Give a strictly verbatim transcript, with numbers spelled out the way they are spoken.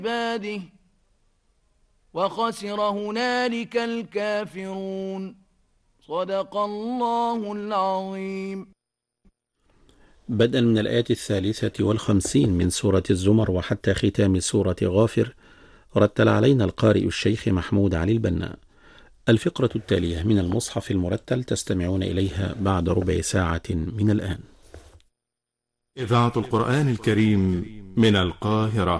عباده وخسر هنالك الكافرون. صدق الله العظيم. بدءا من الآية الثالثة والخمسين من سورة الزمر وحتى ختام سورة غافر، رتل علينا القارئ الشيخ محمود علي البنا. الفقرة التالية من المصحف المرتل تستمعون إليها بعد ربع ساعة من الآن. إذاعة القرآن الكريم من القاهرة.